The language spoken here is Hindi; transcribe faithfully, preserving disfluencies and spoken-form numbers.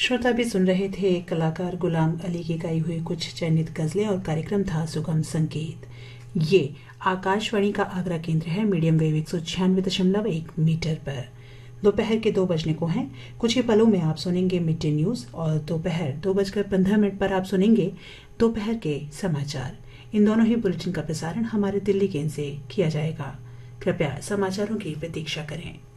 श्रोता भी सुन रहे थे कलाकार गुलाम अली की गाई हुई कुछ चयनित गजलें और कार्यक्रम था सुगम संगीत। ये आकाशवाणी का आगरा केंद्र है, मीडियम वेव एक सौ छियानवे दशमलव एक मीटर पर। दोपहर के दो बजने को हैं। कुछ ही पलों में आप सुनेंगे मिड डे न्यूज और दोपहर दो बजकर पंद्रह मिनट पर आप सुनेंगे दोपहर के समाचार। इन दोनों ही बुलेटिन का प्रसारण हमारे दिल्ली केंद्र से किया जाएगा। कृपया समाचारों की प्रतीक्षा करें।